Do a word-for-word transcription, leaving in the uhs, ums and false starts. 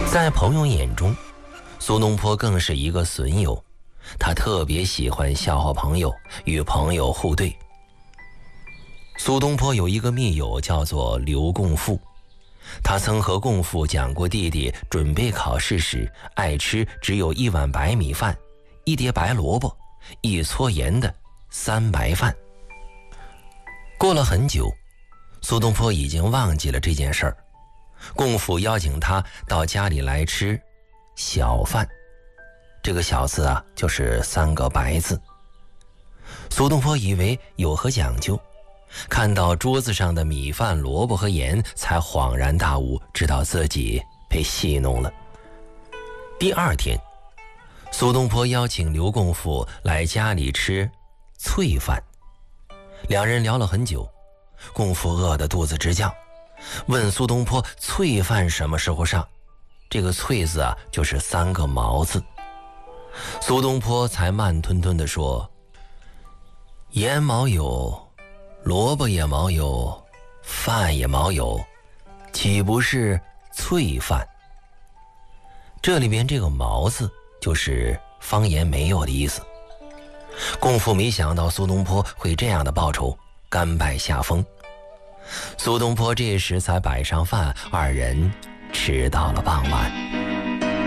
在朋友眼中，苏东坡更是一个损友，他特别喜欢笑话朋友，与朋友互对。苏东坡有一个密友叫做刘共富，他曾和共富讲过弟弟准备考试时爱吃只有一碗白米饭、一碟白萝卜、一撮盐的三白饭。过了很久，苏东坡已经忘记了这件事儿。共富邀请他到家里来吃小饭，这个小字啊，就是三个白字。苏东坡以为有何讲究，看到桌子上的米饭、萝卜和盐，才恍然大悟，知道自己被戏弄了。第二天，苏东坡邀请刘共富来家里吃脆饭，两人聊了很久，共富饿得肚子直叫，问苏东坡脆饭什么时候上。这个脆字啊，就是三个毛字。苏东坡才慢吞吞地说：盐毛有，萝卜也毛有，饭也毛有，岂不是脆饭？这里边这个毛字就是方言没有的意思。共富没想到苏东坡会这样的报仇，甘拜下风。苏东坡这时才摆上饭，二人吃到了傍晚。